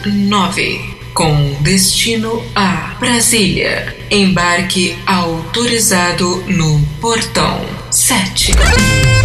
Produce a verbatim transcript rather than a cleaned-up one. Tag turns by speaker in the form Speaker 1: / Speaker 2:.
Speaker 1: nove, com destino a Brasília. Embarque autorizado no portão sete.